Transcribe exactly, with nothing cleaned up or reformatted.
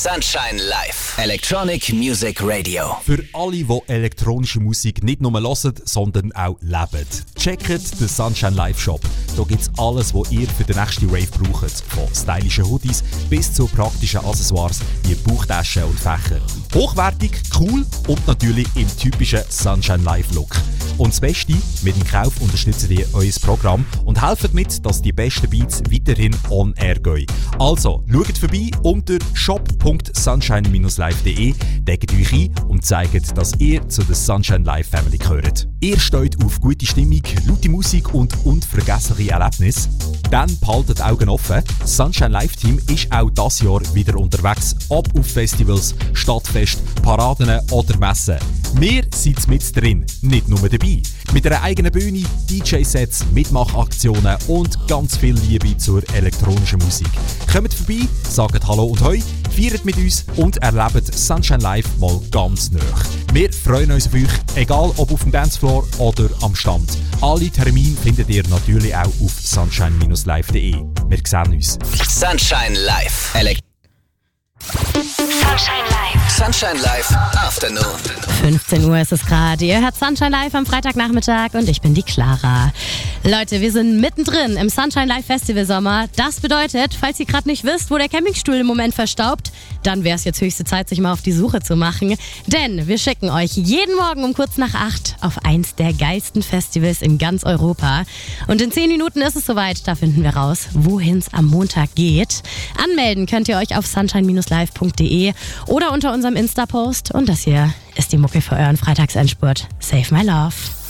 Sunshine Live. Electronic Music Radio. Für alle, die elektronische Musik nicht nur hören, sondern auch leben. Checkt den Sunshine Live Shop. Da gibt es alles, was ihr für den nächsten Rave braucht. Von stylischen Hoodies bis zu praktischen Accessoires wie Bauchtaschen und Fächer. Hochwertig, cool und natürlich im typischen Sunshine Live Look. Und das Beste, mit dem Kauf unterstützt ihr euer Programm und helft mit, dass die besten Beats weiterhin on air gehen. Also, schaut vorbei unter shop punkt sunshine live punkt de, deckt euch ein und zeigt, dass ihr zu der Sunshine Live Family gehört. Ihr steht auf gute Stimmung, laute Musik und unvergessliche Erlebnisse? Dann behaltet die Augen offen. Das Sunshine Live Team ist auch dieses Jahr wieder unterwegs, ob auf Festivals, Stadtfest, Paraden oder Messen. Wir sind mit drin, nicht nur dabei. Mit einer eigenen Bühne, D J-Sets, Mitmachaktionen und ganz viel Liebe zur elektronischen Musik. Kommt vorbei, sagt Hallo und Hoi, feiert mit uns und erlebt Sunshine Live mal ganz nah. Wir freuen uns auf euch, egal ob auf dem Dancefloor oder am Stand. Alle Termine findet ihr natürlich auch auf sunshine live punkt de. Wir sehen uns. Sunshine Live. Elekt- Sunshine Live. Sunshine Live Afternoon. fünfzehn Uhr ist es gerade. Ihr hört Sunshine Live am Freitagnachmittag und ich bin die Clara. Leute, wir sind mittendrin im Sunshine Live Festival Sommer. Das bedeutet, falls ihr gerade nicht wisst, wo der Campingstuhl im Moment verstaubt, dann wäre es jetzt höchste Zeit, sich mal auf die Suche zu machen. Denn wir schicken euch jeden Morgen um kurz nach acht auf eins der geilsten Festivals in ganz Europa. Und in zehn Minuten ist es soweit. Da finden wir raus, wohin es am Montag geht. Anmelden könnt ihr euch auf sunshine live punkt de oder unter unserem Insta-Post. Und das hier ist die Mucke für euren Freitagsendspurt. Save my love.